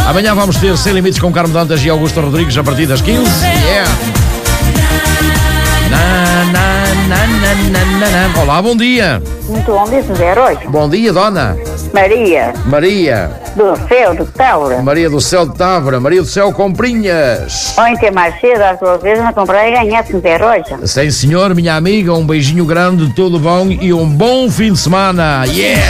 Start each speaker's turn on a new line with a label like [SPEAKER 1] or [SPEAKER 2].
[SPEAKER 1] Amanhã vamos ter Sem Limites com Carmo Dantas e Augusto Rodrigues a partir das 15. Yeah. Olá, bom dia.
[SPEAKER 2] Muito bom dia, José Rojo.
[SPEAKER 1] Bom dia, dona.
[SPEAKER 2] Maria.
[SPEAKER 1] Maria.
[SPEAKER 2] Do céu de Taura.
[SPEAKER 1] Maria do Céu de Távora. Maria do Céu Comprinhas.
[SPEAKER 2] Ontem mais cedo, às 2 vezes, não comprei e ganhaste, José Rojo.
[SPEAKER 1] Sim, senhor, minha amiga. Um beijinho grande, tudo bom e um bom fim de semana. Yeah!